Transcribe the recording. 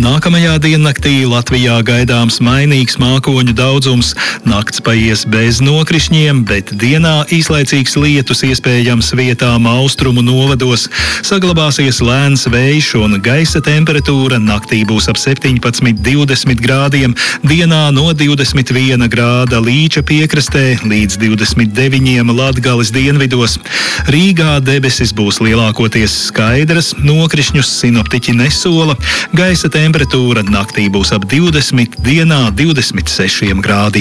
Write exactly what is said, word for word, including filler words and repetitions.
Nākamajā diennaktī Latvijā gaidāms mainīgs mākoņu daudzums. Nakts paies bez nokrišņiem, bet dienā īslaicīgs lietus iespējams vietām austrumu novados. Saglabāsies lēns vējš un gaisa temperatūra naktī būs ap septiņpadsmit līdz divdesmit grādiem, dienā no divdesmit viena grāda Līča piekrastē līdz divdesmit deviņiem Latgales dienvidos. Rīgā debesis būs lielākoties skaidras, nokrišņus sinoptiķi nesola, gaisa temperatūra naktī būs ap divdesmit, dienā divdesmit sešiem grādiem.